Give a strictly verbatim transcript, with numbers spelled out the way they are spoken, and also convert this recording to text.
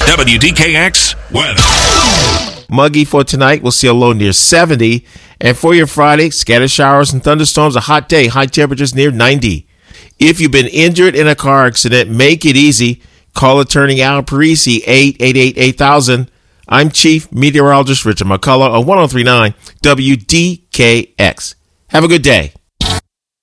W D K X weather. Muggy for tonight. We'll see a low near seventy. And for your Friday, scattered showers and thunderstorms. A hot day. High temperatures near ninety. If you've been injured in a car accident, make it easy. Call attorney Al Parisi, eight eight eight, eight thousand. I'm Chief Meteorologist Richard McCullough on one oh three point nine W D K X. Have a good day.